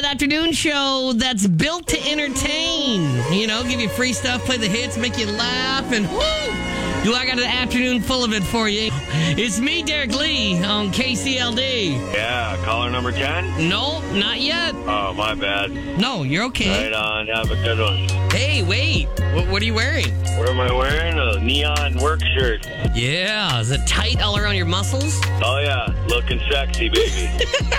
afternoon show that's built to entertain. You know, give you free stuff, play the hits, make you laugh, and woo! Do I got an afternoon full of it for you? It's me, Derek Lee, on KCLD. Yeah, caller number 10? No, not yet. Oh, my bad. No, you're okay. Right on, have a good one. Hey, wait. What are you wearing? What am I wearing? A neon work shirt. Yeah, is it tight all around your muscles? Oh, yeah, looking sexy, baby.